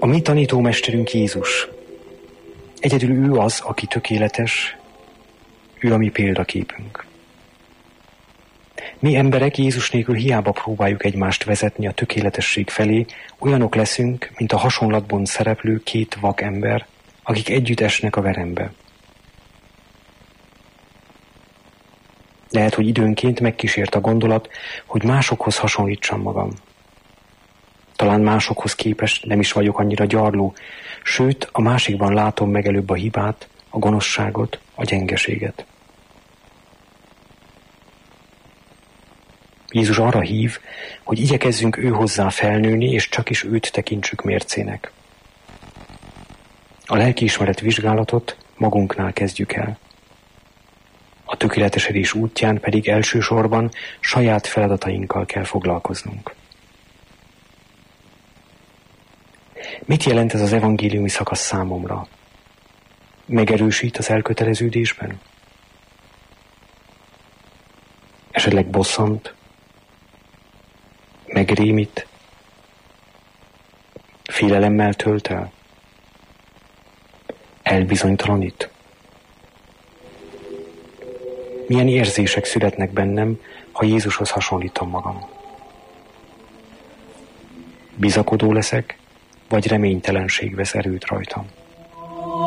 mi tanítómesterünk Jézus. Egyedül ő az, aki tökéletes, ő a mi példaképünk. Mi emberek Jézus nélkül hiába próbáljuk egymást vezetni a tökéletesség felé, olyanok leszünk, mint a hasonlatban szereplő két vak ember, akik együtt esnek a verembe. Lehet, hogy időnként megkísért a gondolat, hogy másokhoz hasonlítsam magam. Talán másokhoz képest nem is vagyok annyira gyarló, sőt, a másikban látom meg előbb a hibát, a gonoszságot, a gyengeséget. Jézus arra hív, hogy igyekezzünk ő hozzá felnőni, és csak is őt tekintsük mércének. A lelkiismeret vizsgálatot magunknál kezdjük el. A tökéletesedés útján pedig elsősorban saját feladatainkkal kell foglalkoznunk. Mit jelent ez az evangéliumi szakasz számomra? Megerősít az elköteleződésben? Esetleg bosszant? Megrémít? Félelemmel tölt el? Elbizonytalanít? Milyen érzések születnek bennem, ha Jézushoz hasonlítom magam? Bizakodó leszek, vagy reménytelenség vesz erőt rajtam?